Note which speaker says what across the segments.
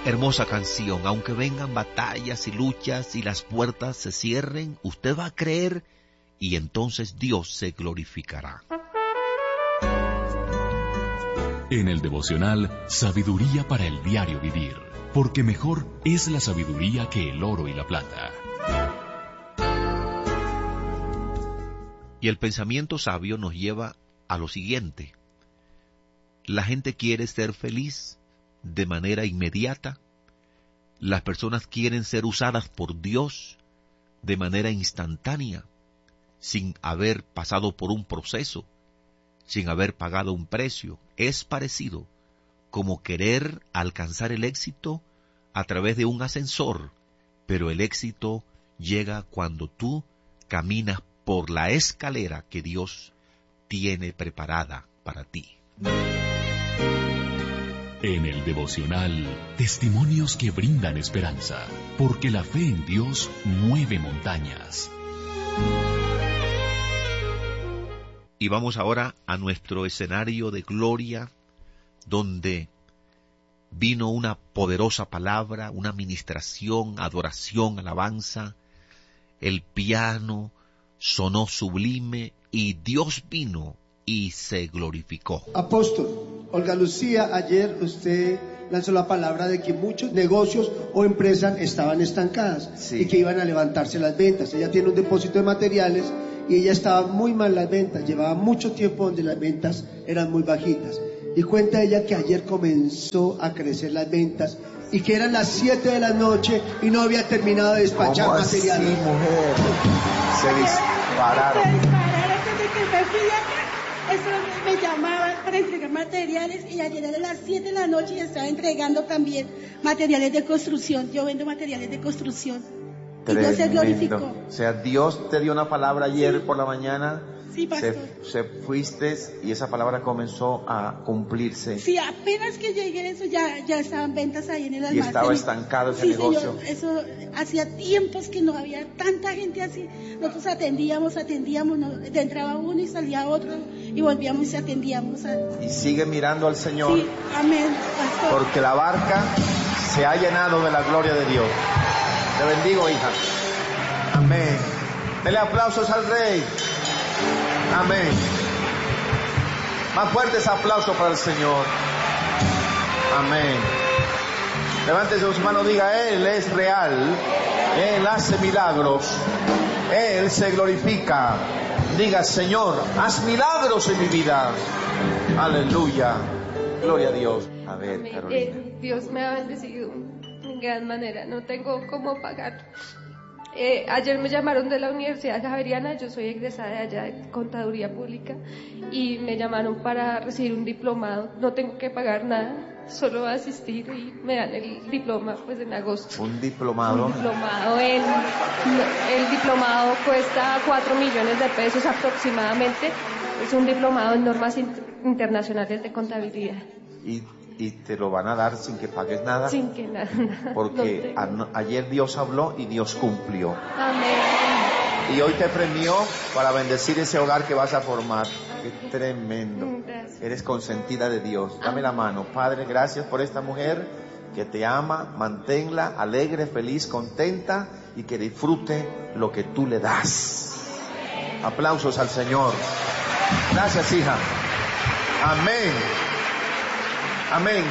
Speaker 1: Hermosa canción. Aunque vengan batallas y luchas y las puertas se cierren, usted va a creer y entonces Dios se glorificará.
Speaker 2: En el devocional, sabiduría para el diario vivir, porque mejor es la sabiduría que el oro y la plata.
Speaker 1: Y el pensamiento sabio nos lleva a lo siguiente. La gente quiere ser feliz de manera inmediata. Las personas quieren ser usadas por Dios de manera instantánea, sin haber pasado por un proceso, sin haber pagado un precio. Es parecido como querer alcanzar el éxito a través de un ascensor, pero el éxito llega cuando tú caminas por la escalera que Dios tiene preparada para ti.
Speaker 2: En el devocional, testimonios que brindan esperanza, porque la fe en Dios mueve montañas.
Speaker 1: Y vamos ahora a nuestro escenario de gloria, donde vino una poderosa palabra, una ministración, adoración, alabanza. El piano sonó sublime y Dios vino y se glorificó.
Speaker 3: Apóstol, Olga Lucía, ayer usted lanzó la palabra de que muchos negocios o empresas estaban estancadas y que iban a levantarse las ventas. Ella tiene un depósito de materiales y ella estaba muy mal las ventas, llevaba mucho tiempo donde las ventas eran muy bajitas. Y cuenta ella que ayer comenzó a crecer las ventas y que eran las 7 de la noche y no había terminado de despachar materiales.
Speaker 4: Sí, mujer, se dispararon.
Speaker 5: Desde que me fui de acá, eso me llamaban para entregar materiales y ayer era las 7 de la noche y estaba entregando también materiales de construcción. Yo vendo materiales de construcción. Y Dios se glorificó.
Speaker 4: O sea, Dios te dio una palabra ayer por la mañana.
Speaker 5: Sí, pastor.
Speaker 4: Se fuiste y esa palabra comenzó a cumplirse.
Speaker 5: Sí, apenas que llegué eso ya estaban ventas ahí en el almacén.
Speaker 4: Y estaba estancado ese negocio.
Speaker 5: Señor, eso hacía tiempos que no había tanta gente así. Nosotros atendíamos, entraba uno y salía otro y volvíamos y atendíamos.
Speaker 4: Y sigue mirando al Señor.
Speaker 5: Sí, amén, pastor.
Speaker 4: Porque la barca se ha llenado de la gloria de Dios. Te bendigo, hija. Amén. Dele aplausos al Rey. Amén. Más fuertes aplausos para el Señor. Amén. Levántese sus manos, diga: Él es real, Él hace milagros, Él se glorifica. Diga: Señor, haz milagros en mi vida. Aleluya. Gloria a Dios. A ver, Carolina.
Speaker 6: Dios me ha bendecido en gran manera. No tengo cómo pagar. Ayer me llamaron de la Universidad Javeriana, yo soy egresada de allá de Contaduría Pública, y me llamaron para recibir un diplomado. No tengo que pagar nada, solo asistir y me dan el diploma pues en agosto.
Speaker 4: ¿Un diplomado?
Speaker 6: Un diplomado. El diplomado cuesta 4 millones de pesos aproximadamente. Es un diplomado en normas internacionales de contabilidad.
Speaker 4: Y te lo van a dar sin que pagues nada.
Speaker 6: Sin que nada.
Speaker 4: Porque ayer Dios habló y Dios cumplió.
Speaker 6: Amén.
Speaker 4: Y hoy te premió para bendecir ese hogar que vas a formar. Qué tremendo.
Speaker 6: Gracias.
Speaker 4: Eres consentida de Dios. Dame la mano. Padre, gracias por esta mujer que te ama. Manténla alegre, feliz, contenta y que disfrute lo que tú le das. Aplausos al Señor. Gracias, hija. Amén. Amén.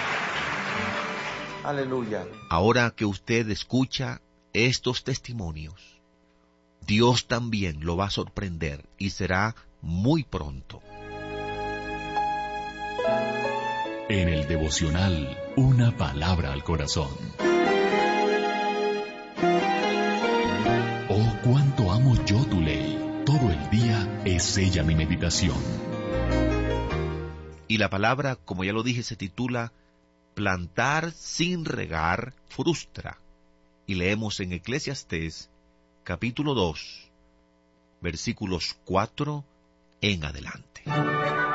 Speaker 4: Aleluya.
Speaker 1: Ahora que usted escucha estos testimonios, Dios también lo va a sorprender y será muy pronto.
Speaker 2: En el devocional, una palabra al corazón. Oh, cuánto amo yo tu ley. Todo el día es ella mi meditación.
Speaker 1: Y la palabra, como ya lo dije, se titula Plantar sin regar frustra. Y leemos en Eclesiastés, capítulo 2, versículos 4 en adelante.